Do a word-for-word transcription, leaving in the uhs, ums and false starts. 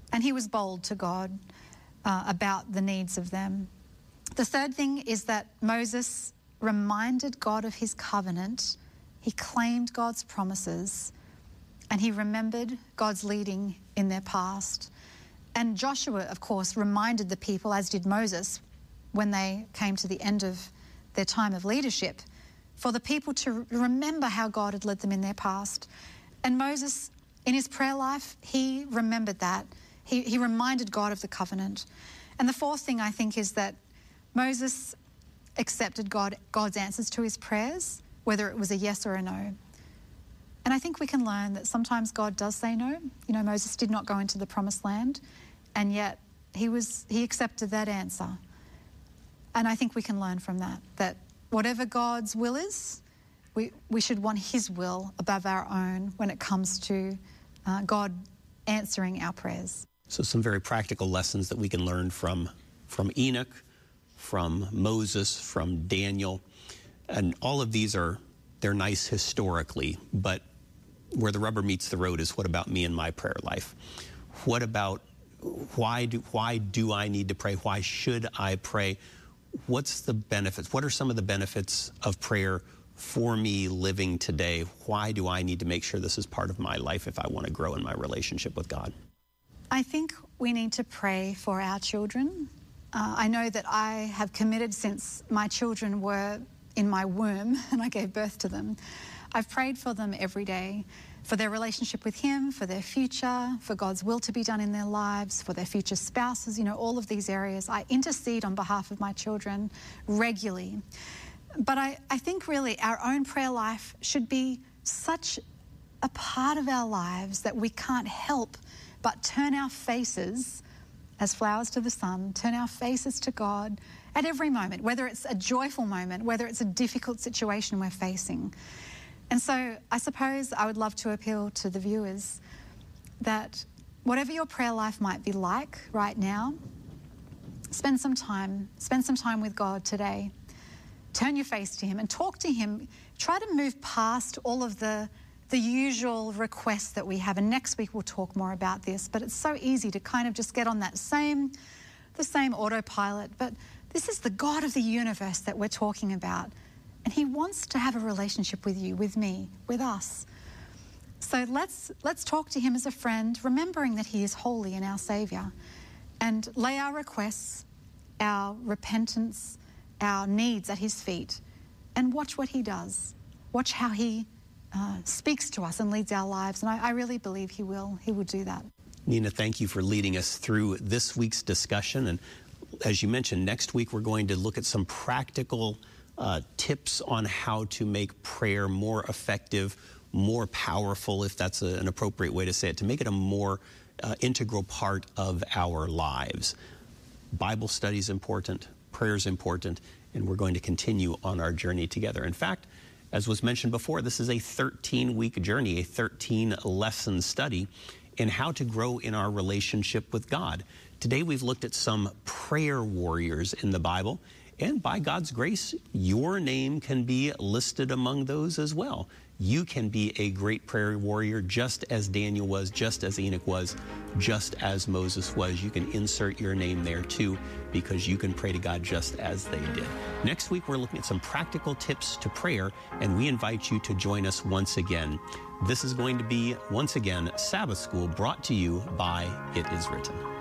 and he was bold to God uh, about the needs of them. The third thing is that Moses reminded God of his covenant. He claimed God's promises, and he remembered God's leading in their past. And Joshua, of course, reminded the people, as did Moses, when they came to the end of their time of leadership, for the people to remember how God had led them in their past. And Moses, in his prayer life, he remembered that. He, he reminded God of the covenant. And the fourth thing, I think, is that Moses accepted God, God's answers to his prayers, whether it was a yes or a no. And I think we can learn that sometimes God does say no. You know, Moses did not go into the promised land, and yet he was he accepted that answer. And I think we can learn from that, that whatever God's will is, we, we should want his will above our own when it comes to uh, God answering our prayers. So some very practical lessons that we can learn from, from Enoch, from Moses, from Daniel. And all of these are, they're nice historically, but where the rubber meets the road is, what about me and my prayer life? What about, why do, why do I need to pray? Why should I pray? What's the benefits? What are some of the benefits of prayer for me living today? Why do I need to make sure this is part of my life if I want to grow in my relationship with God? I think we need to pray for our children. Uh, I know that I have committed since my children were in my womb and I gave birth to them. I've prayed for them every day, for their relationship with him, for their future, for God's will to be done in their lives, for their future spouses, you know, all of these areas. I intercede on behalf of my children regularly. But I, I think really our own prayer life should be such a part of our lives that we can't help but turn our faces as flowers to the sun, turn our faces to God at every moment, whether it's a joyful moment, whether it's a difficult situation we're facing. And so I suppose I would love to appeal to the viewers that whatever your prayer life might be like right now, spend some time, spend some time with God today. Turn your face to him and talk to him. Try to move past all of the, the usual requests that we have. And next week we'll talk more about this, but it's so easy to kind of just get on that same, the same autopilot. But this is the God of the universe that we're talking about. And he wants to have a relationship with you, with me, with us. So let's, let's talk to him as a friend, remembering that he is holy and our Saviour, and lay our requests, our repentance, our needs at his feet, and watch what he does. Watch how he uh, speaks to us and leads our lives. And I, I really believe he will. He will do that. Nina, thank you for leading us through this week's discussion. And as you mentioned, next week we're going to look at some practical Uh, tips on how to make prayer more effective, more powerful, if that's a, an appropriate way to say it, to make it a more uh, integral part of our lives. Bible study is important, prayer is important, and we're going to continue on our journey together. In fact, as was mentioned before, this is a thirteen-week journey, a thirteen-lesson study in how to grow in our relationship with God. Today we've looked at some prayer warriors in the Bible. And by God's grace, your name can be listed among those as well. You can be a great prayer warrior just as Daniel was, just as Enoch was, just as Moses was. You can insert your name there too, because you can pray to God just as they did. Next week, we're looking at some practical tips to prayer, and we invite you to join us once again. This is going to be, once again, Sabbath School brought to you by It Is Written.